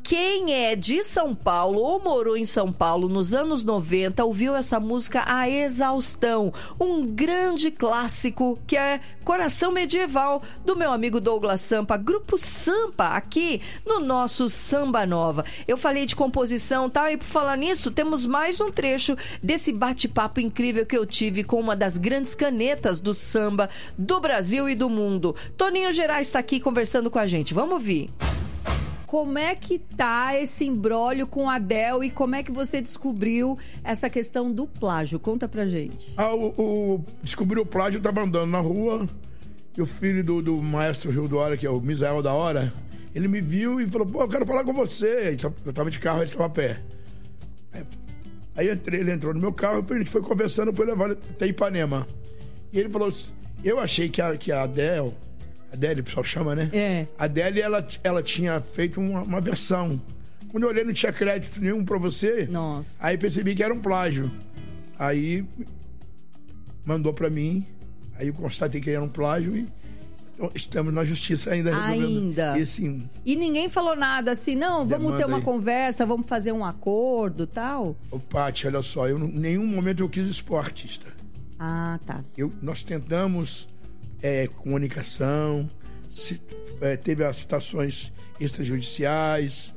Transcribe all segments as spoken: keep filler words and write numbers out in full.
quem é de São Paulo ou morou em São Paulo nos anos noventa ouviu essa música a exaustão. Um grande clássico que é Coração Medieval, do meu amigo Douglas Sampa, Grupo Sampa, aqui no nosso Samba Nova. Eu falei de composição, tá? E por falar nisso, temos mais um trecho desse bate-papo incrível que eu tive com uma das grandes canetas do samba do Brasil e do mundo. Toninho Gerais está aqui conversando com a gente. Vamos ouvir. Como é que tá esse imbróglio com a Adele e como é que você descobriu essa questão do plágio? Conta pra gente. Ah, o, o, descobriu o plágio, eu tava andando na rua e o filho do, do maestro Rio do Hora, que é o Misael da Hora, ele me viu e falou, pô, eu quero falar com você. Eu tava de carro, ele tava a pé. Aí entrei, ele entrou no meu carro, a gente foi conversando, foi levar até Ipanema. E ele falou, eu achei que a, que a Adele... Adele, o pessoal chama, né? É. A Adele, ela, ela tinha feito uma, uma versão. Quando eu olhei, não tinha crédito nenhum pra você. Nossa. Aí percebi que era um plágio. Aí mandou pra mim. Aí eu constatei que era um plágio e então, estamos na justiça ainda. Ainda. Esse... E ninguém falou nada assim, não, vamos Demanda ter uma aí. conversa, vamos fazer um acordo e tal? Ô, Paty, olha só, eu, em nenhum momento eu quis expor artista. Ah, tá. Eu, nós tentamos... É, comunicação, se, é, teve as citações extrajudiciais,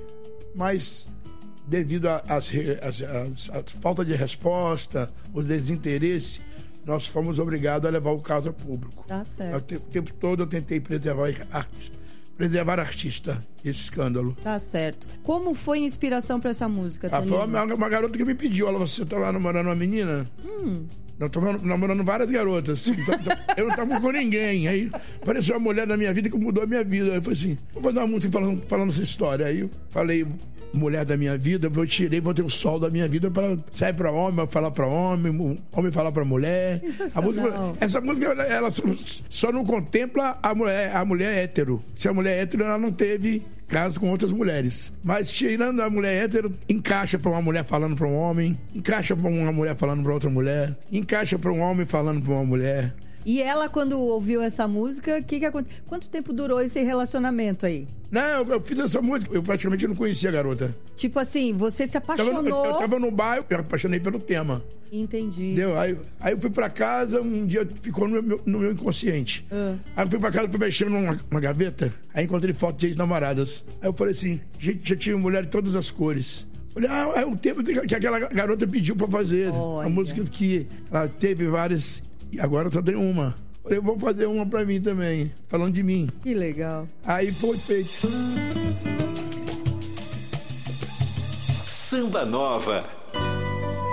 mas devido à falta de resposta, o desinteresse, nós fomos obrigados a levar o caso a público. Tá certo. O tempo todo eu tentei preservar arte, preservar artista, esse escândalo. Tá certo. Como foi a inspiração para essa música, Ah, Toninho? foi uma, uma garota que me pediu, ela, você tá lá namorando uma menina? Hum... Eu tava namorando várias garotas. Então, eu não tava com ninguém. Aí apareceu uma mulher na minha vida que mudou a minha vida. Aí eu falei assim, vou fazer uma música falando, falando essa história. Aí eu falei, mulher da minha vida, eu tirei, botei o sol da minha vida para sair para homem, falar para homem, homem falar para mulher. A música, essa música, ela só não contempla a mulher, a mulher hétero. Se a mulher é hétero, ela não teve caso com outras mulheres. Mas tirando a mulher hétero, encaixa pra uma mulher falando pra um homem, encaixa pra uma mulher falando pra outra mulher, encaixa pra um homem falando pra uma mulher. E ela, quando ouviu essa música, que que aconteceu? Quanto tempo durou esse relacionamento aí? Não, eu, eu fiz essa música, eu praticamente não conhecia a garota. Tipo assim, você se apaixonou... Tava no, eu, eu tava no bairro, eu me apaixonei pelo tema. Entendi. Entendeu? Aí, aí eu fui pra casa, um dia ficou no meu, no meu inconsciente. Uh. Aí eu fui pra casa, fui mexendo numa uma gaveta, aí encontrei foto de ex-namoradas. Aí eu falei assim, gente, já tive mulher de todas as cores. Falei, ah, é o tempo que aquela garota pediu pra fazer. Olha. A música que ela teve várias, e agora só tem uma. Falei, eu vou fazer uma pra mim também, falando de mim. Que legal. Aí foi feito. Samba Nova.